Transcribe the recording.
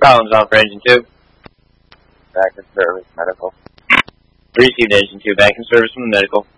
Collins on for Engine 2. Back in service, medical. Received Engine 2, back in service from the medical.